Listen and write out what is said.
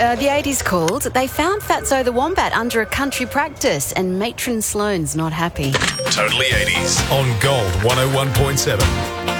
The 80s called. They found Fatso the Wombat under a country practice and Matron Sloane's not happy. Totally 80s on Gold 101.7.